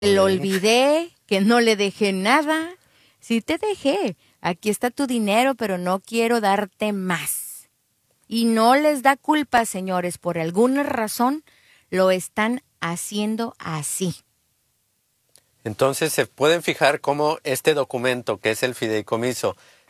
lo olvidé, que no le dejé nada. Sí te dejé. Aquí está tu dinero, pero no quiero darte más. Y no les da culpa, señores, por alguna razón lo están haciendo así. Entonces se pueden fijar cómo este documento, que es el fideicomiso,